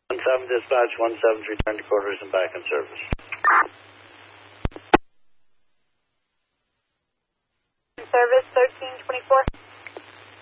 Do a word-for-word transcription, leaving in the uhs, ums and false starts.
one seven dispatch, one seven return to quarters and back in service. Service thirteen twenty-four.